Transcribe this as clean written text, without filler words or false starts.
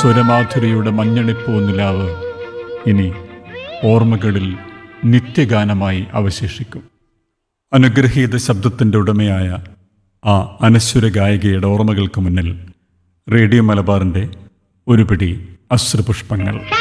സ്വരമാധുരിയുടെ മഞ്ഞണിപ്പൂ നിലാവ് ഇനി ഓർമ്മകളിൽ നിത്യഗാനമായി അവശേഷിക്കും. അനുഗ്രഹീത ശബ്ദത്തിൻ്റെ ഉടമയായ ആ അനശ്വര ഗായികയുടെ ഓർമ്മകൾക്ക് മുന്നിൽ റേഡിയോ മലബാറിൻ്റെ ഒരു പിടി അശ്രുപുഷ്പങ്ങൾ.